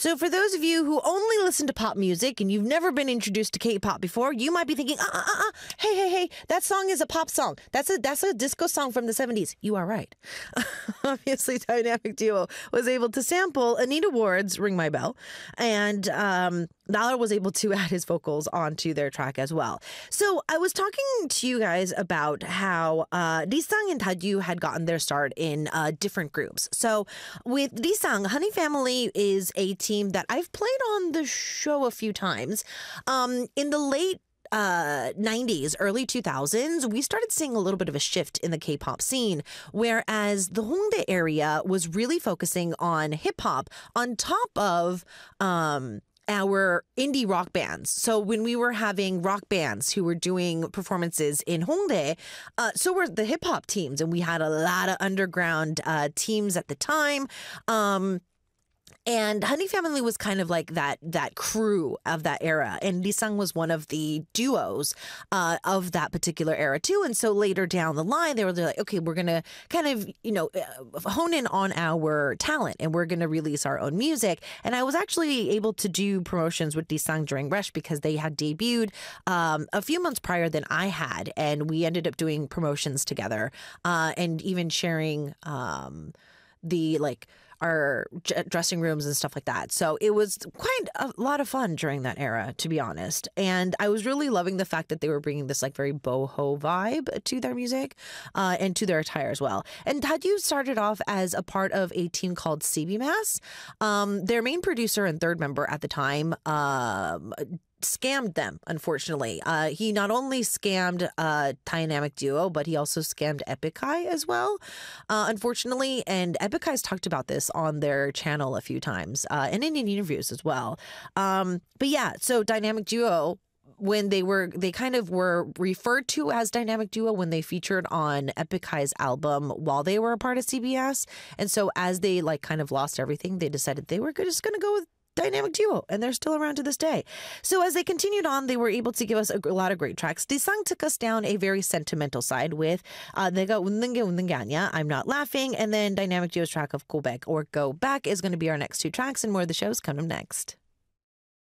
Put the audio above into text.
So for those of you who only listen to pop music and you've never been introduced to K-pop before, you might be thinking, hey, that song is a pop song. That's a disco song from the 70s. You are right. Obviously, Dynamic Duo was able to sample Anita Ward's Ring My Bell, and Nala was able to add his vocals onto their track as well. So I was talking to you guys about how Risang and Tadyu had gotten their start in different groups. So with Risang, Honey Family is a team that I've played on the show a few times. In the late 90s, early 2000s, we started seeing a little bit of a shift in the K-pop scene, whereas the Hongdae area was really focusing on hip-hop on top of our indie rock bands. So when we were having rock bands who were doing performances in Hongdae, so were the hip hop teams, and we had a lot of underground teams at the time. And Honey Family was kind of like that crew of that era. And Risang was one of the duos of that particular era too. And so later down the line, they were like, okay, we're going to kind of, hone in on our talent and we're going to release our own music. And I was actually able to do promotions with Risang during Rush because they had debuted a few months prior than I had. And we ended up doing promotions together and even sharing our dressing rooms and stuff like that. So it was quite a lot of fun during that era, to be honest. And I was really loving the fact that they were bringing this very boho vibe to their music and to their attire as well. And Tadyu started off as a part of a team called CB Mass. Their main producer and third member at the time scammed them, unfortunately. He not only scammed Dynamic Duo, but he also scammed Epic High as well, unfortunately. And Epic High's talked about this on their channel a few times and in interviews as well. But yeah, so Dynamic Duo, when they kind of were referred to as Dynamic Duo when they featured on Epic High's album while they were a part of CBS. And so as they kind of lost everything, they decided they were just going to go with Dynamic Duo, and they're still around to this day. So as they continued on, they were able to give us a lot of great tracks. Risang took us down a very sentimental side with 내가 웃는 게 웃는 게 아니야, I'm Not Laughing, and then Dynamic Duo's track of Go Back or Go Back is going to be our next two tracks, and more of the shows coming up next.